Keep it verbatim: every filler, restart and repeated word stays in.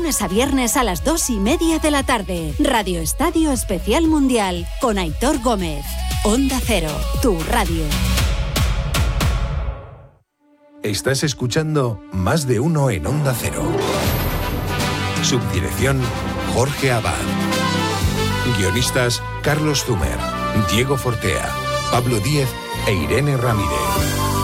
lunes a viernes a las dos y media de la tarde. Radio Estadio Especial Mundial con Aitor Gómez. Onda Cero, tu radio. Estás escuchando Más de Uno en Onda Cero. Subdirección Jorge Abad. Guionistas Carlos Zumer, Diego Fortea, Pablo Díez e Irene Ramírez.